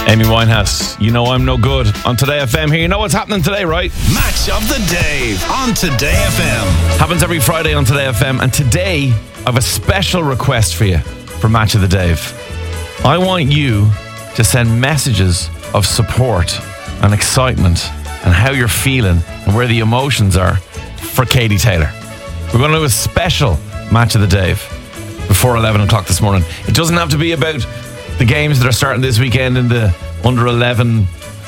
Amy Winehouse, You Know I'm No Good on Today FM here. You know what's happening today, right? Match of the Dave on Today FM. Happens every Friday on Today FM. And today, I have a special request for you for Match of the Dave. I want you to send messages of support and excitement and how you're feeling and where the emotions are for Katie Taylor. We're going to do a special Match of the Dave before 11 o'clock this morning. It doesn't have to be about the games that are starting this weekend in the under 11,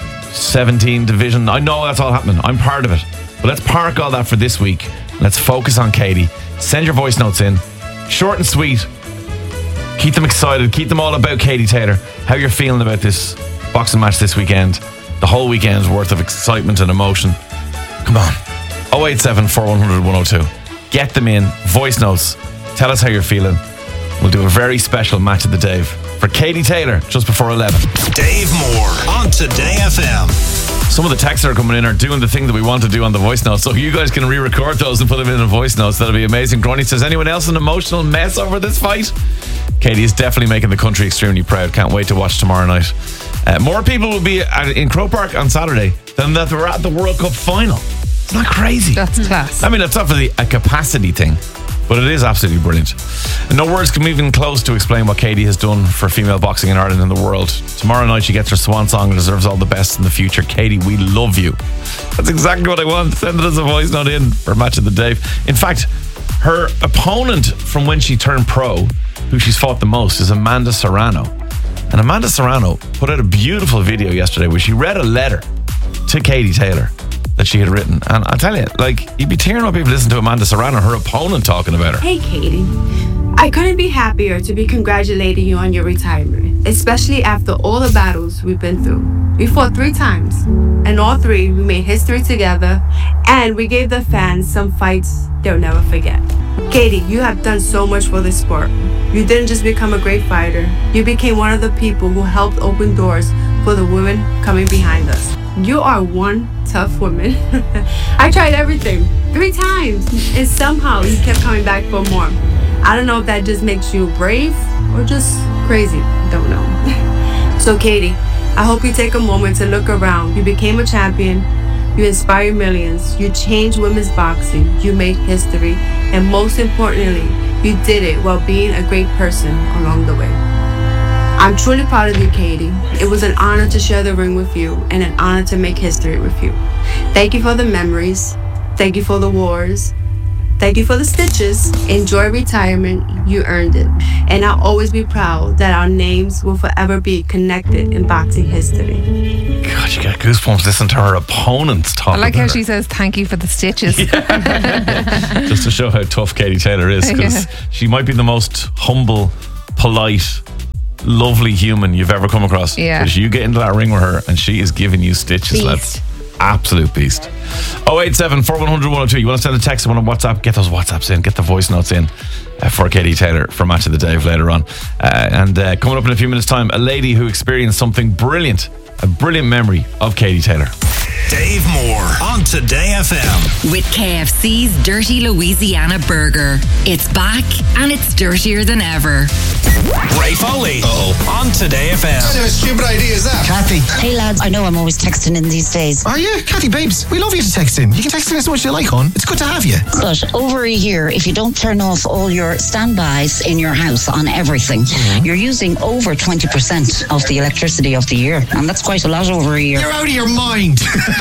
17 division. I know that's all happening. I'm part of it. But let's park all that for this week. Let's focus on Katie. Send your voice notes in. Short and sweet. Keep them excited. Keep them all about Katie Taylor. How you're feeling about this boxing match this weekend. The whole weekend's worth of excitement and emotion. Come on. 087 4100 102. Get them in. Voice notes. Tell us how you're feeling. We'll do a very special Match of the Dave for Katie Taylor just before 11. Dave Moore on Today FM. Some of the texts that are coming in are doing the thing that we want to do on the voice notes. So if you guys can re-record those and put them in the voice notes, that'll be amazing. Gronny says, anyone else an emotional mess over this fight? Katie is definitely making the country extremely proud. Can't wait to watch tomorrow night. More people will be in Croke Park on Saturday than that were at the World Cup final. Isn't that crazy? That's class. I mean, it's obviously a capacity thing, but it is absolutely brilliant. And no words come even close to explain what Katie has done for female boxing in Ireland and the world. Tomorrow night she gets her swan song and deserves all the best in the future. Katie, we love you. That's exactly what I want. Send it as a voice note in for Match of the Dave. In fact, her opponent from when she turned pro, who she's fought the most, is Amanda Serrano. And Amanda Serrano put out a beautiful video yesterday where she read a letter to Katie Taylor that she had written. And I tell you, like, you'd be tearing up if you listen to Amanda Serrano, her opponent, talking about her. Hey, Katie. I couldn't be happier to be congratulating you on your retirement, especially after all the battles we've been through. We fought 3 times, and all 3 we made history together, and we gave the fans some fights they'll never forget. Katie, you have done so much for this sport. You didn't just become a great fighter, you became one of the people who helped open doors for the women coming behind us. You are one tough woman. I tried everything 3 times, and somehow you kept coming back for more. I don't know if that just makes you brave or just crazy. Don't know. So Katie, I hope you take a moment to look around. You became a champion. You inspired millions. You changed women's boxing. You made history. And most importantly, you did it while being a great person along the way. I'm truly proud of you, Katie. It was an honor to share the ring with you and an honor to make history with you. Thank you for the memories. Thank you for the wars. Thank you for the stitches. Enjoy retirement. You earned it. And I'll always be proud that our names will forever be connected in boxing history. God, you get goosebumps listening to her opponents talk. I like about how her. she says thank you for the stitches. Just to show how tough Katie Taylor is, because she might be the most humble, polite, lovely human you've ever come across. Yeah. Because you get into that ring with her and she is giving you stitches. Beast. Absolute beast. 087 4100 102. You want to send a text, you want to WhatsApp, get those WhatsApps in, get the voice notes in for Katie Taylor for Match of the Dave later on. And coming up in a few minutes' time, a lady who experienced something brilliant, a brilliant memory of Katie Taylor. Dave Moore on Today FM. With KFC's Dirty Louisiana Burger. It's back and it's dirtier than ever. Ray Foley on Today FM. What kind of stupid idea is that? Kathy. Hey lads, I know I'm always texting in these days. Are you? Kathy, babes, we love you to text in. You can text in as much as you like, hon. It's good to have you. But over here, if you don't turn off all your standbys in your house on everything, you're using over 20% of the electricity of the year. And that's quite a lot over a year. You're out of your mind.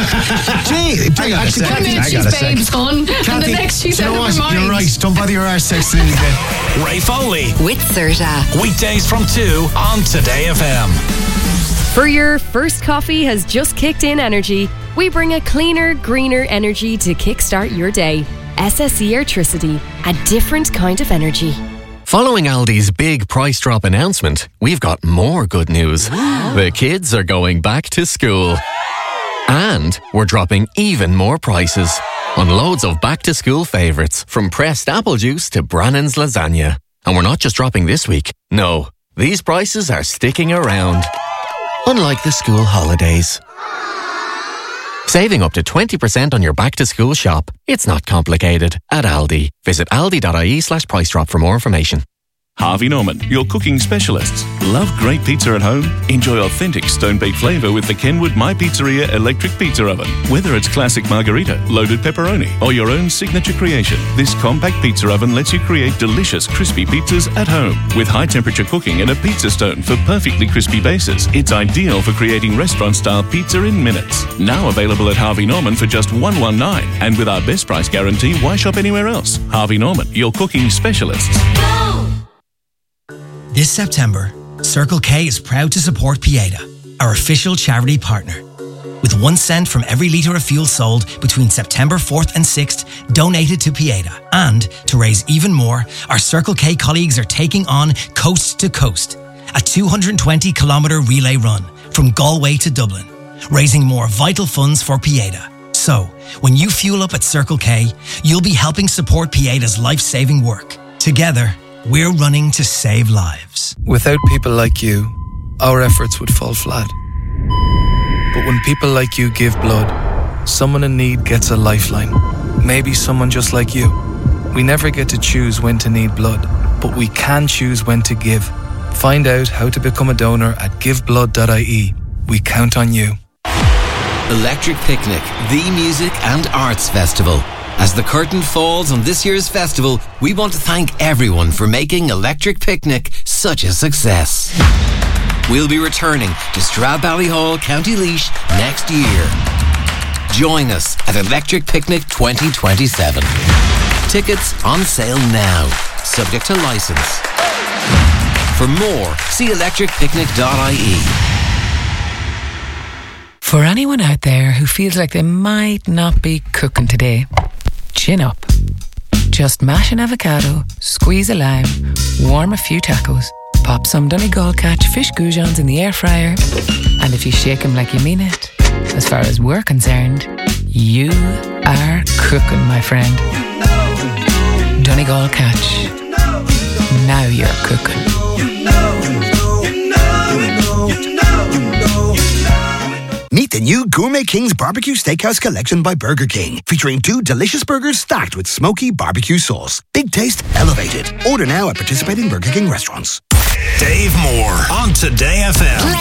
Gee, actually, Kathy, she's babes gone, and the next she's you know out of what? her mind. You're right. Don't bother your arse texting in again. Ray Foley. With Serta. Weekdays from 2 on Today FM. For your first coffee has just kicked in energy, we bring a cleaner, greener energy to kickstart your day. SSE Airtricity, a different kind of energy. Following Aldi's big price drop announcement, we've got more good news. The kids are going back to school. And we're dropping even more prices on loads of back-to-school favourites, from pressed apple juice to Brannan's lasagna. And we're not just dropping this week. No, these prices are sticking around. Unlike the school holidays. Saving up to 20% on your back-to-school shop. It's not complicated at Aldi. Visit aldi.ie/price drop for more information. Harvey Norman, your cooking specialists. Love great pizza at home? Enjoy authentic stone-baked flavour with the Kenwood My Pizzeria electric pizza oven. Whether it's classic margarita, loaded pepperoni, or your own signature creation, this compact pizza oven lets you create delicious crispy pizzas at home. With high-temperature cooking and a pizza stone for perfectly crispy bases, it's ideal for creating restaurant-style pizza in minutes. Now available at Harvey Norman for just $119, and with our best price guarantee, why shop anywhere else? Harvey Norman, your cooking specialists. This September, Circle K is proud to support Pieta, our official charity partner. With 1 cent from every litre of fuel sold between September 4th and 6th donated to Pieta. And to raise even more, our Circle K colleagues are taking on Coast to Coast, a 220-kilometre relay run from Galway to Dublin, raising more vital funds for Pieta. So, when you fuel up at Circle K, you'll be helping support Pieta's life-saving work. Together, we're running to save lives. Without people like you, our efforts would fall flat. But when people like you give blood, someone in need gets a lifeline. Maybe someone just like you. We never get to choose when to need blood, but we can choose when to give. Find out how to become a donor at giveblood.ie. We count on you. Electric Picnic, the music and arts festival. As the curtain falls on this year's festival, we want to thank everyone for making Electric Picnic such a success. We'll be returning to Stradbally, County Laois next year. Join us at Electric Picnic 2027. Tickets on sale now, subject to licence. For more, see electricpicnic.ie. For anyone out there who feels like they might not be cooking today, chin up. Just mash an avocado, squeeze a lime, warm a few tacos, pop some Donegal Catch fish goujons in the air fryer, and if you shake them like you mean it, as far as we're concerned, you are cooking, my friend. Donegal Catch. Now you're cooking. Meet the new Gourmet King's Barbecue Steakhouse Collection by Burger King, featuring 2 delicious burgers stacked with smoky barbecue sauce. Big taste, elevated. Order now at participating Burger King restaurants. Dave Moore on Today FM.